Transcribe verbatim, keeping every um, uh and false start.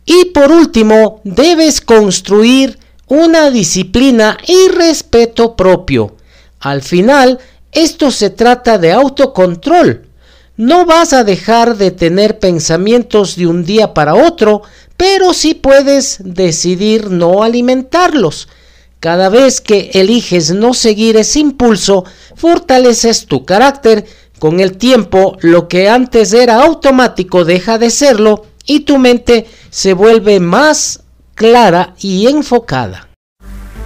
Y por último, debes construir una disciplina y respeto propio. Al final, esto se trata de autocontrol. No vas a dejar de tener pensamientos de un día para otro, pero sí puedes decidir no alimentarlos. Cada vez que eliges no seguir ese impulso, fortaleces tu carácter. Con el tiempo, lo que antes era automático deja de serlo y tu mente se vuelve más clara y enfocada.